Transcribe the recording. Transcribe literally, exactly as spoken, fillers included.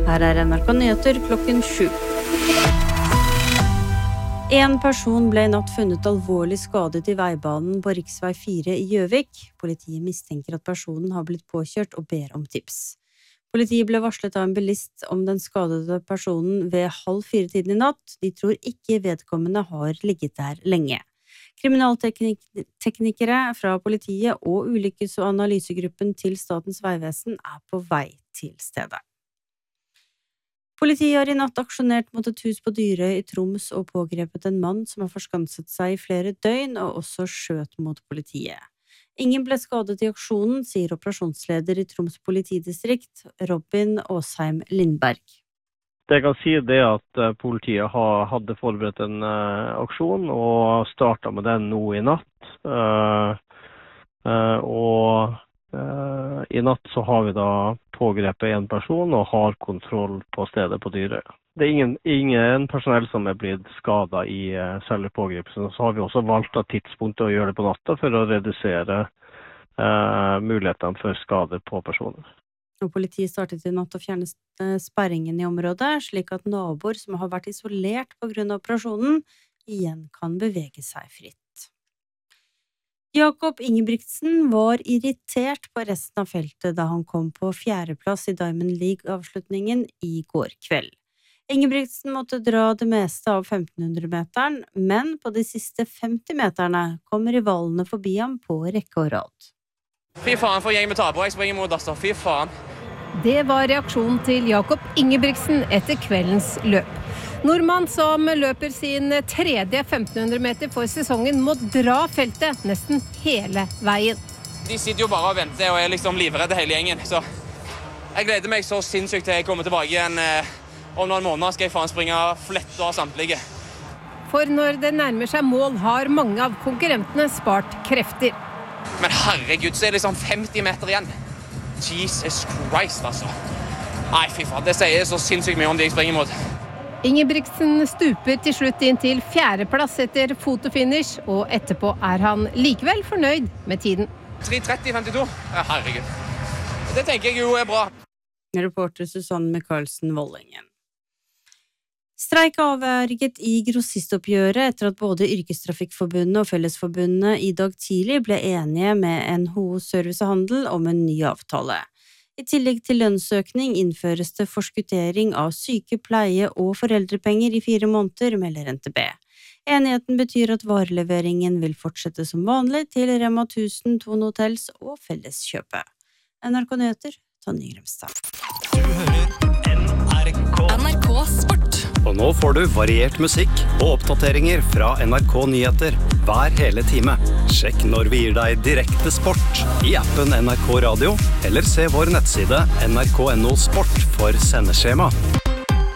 Her er N R K Nyheter klokken sju. En person ble i natt funnet alvorlig skadet i veibanen på riksvei fire i Gjøvik. Politiet mistenker at personen har blitt påkjørt og ber om tips. Politiet ble varslet av en bilist om den skadede personen ved halv fire-tiden i natt. De tror ikke vedkommende har ligget der lenge. Kriminalteknikere fra politiet og ulykkes- og analysegruppen til Statens vegvesen er på vei til stedet. Politiet har i natt aksjonert mot et hus på Dyrøy i Troms og pågrepet en mann som har forskanset seg i flere døgn og også skjøt mot politiet. Ingen ble skadet i aksjonen, sier operasjonsleder i Troms politidistrikt, Robin Åsheim Lindberg. Det jeg kan si det at politiet hadde forberedt en uh, aksjon og startet med den nå i natt. Uh, uh, og uh, i natt så har vi da pågrepet en person og har kontroll på stedet på Dyrøy. Det er ingen, ingen personell som er blitt skadet i uh, selve pågrepelsen. Så har vi også valgt av tidspunktet å gjøre det på natta for å redusere uh, mulighetene for skader på personer. Og politiet startet i natt å fjerne sperringen i området, slik at naboer som har vært isolert på grunn av operasjonen, igjen kan bevege seg fritt. Jakob Ingebrigtsen var irritert på resten av feltet da han kom på fjerdeplass i Diamond League-avslutningen i går kveld. Ingebrigtsen måtte dra det meste av femtenhundre-meteren, men på de siste femti meterne kom rivalene forbi ham på rekke og rad. Fy faen for gjeng med taper, jeg springer mot Asta, fy faen. Det var reaksjonen til Jakob Ingebrigtsen etter kveldens løp. Nordmann som løper sin tredje femtenhundre meter for sesongen må dra feltet nesten hele veien. De sitter jo bare og venter og er liksom livredde hele gjengen, så jeg gleder meg så sinnssykt til jeg kommer tilbake igjen. Om noen måneder skal jeg faen springe flett av samtlige. For når det nærmer seg mål har mange av konkurrentene spart krefter. Men herregud, så er det liksom femti meter igjen. Jesus Christ, altså. Nei, fy faen, det sier så sinnssykt mye om de jeg springer mot. Ingebrigtsen stuper til slutt inn til fjerdeplass etter fotofinish, og etterpå er han likevel fornøyd med tiden. tre tretti femtito? Ja, herregud. Det tenker jeg jo er bra. Reporter Susanne Michaelsen Vollingen. Streik avverget i grossistoppgjøret etter at både Yrkestrafikkforbundet og Fellesforbundet i dag tidlig ble enige med N H O Service og Handel om en ny avtale. I tillegg til lønnsøkning innføres det forskuttering av syke, pleie og foreldrepenger i fire måneder, melder N T B. Enigheten betyr at vareleveringen vil fortsette som vanlig til Rema tusen, Thon Hotels og Felleskjøpet. N R K Nyheter, Tonje Grimstad. Du hører N R K. N R K Sport. Og nå får du variert musikk og oppdateringer fra N R K Nyheter hver hele time. Sjekk når vi gir deg direkte sport i appen N R K Radio, eller se vår nettside N R K punktum no sport for sendeskjema.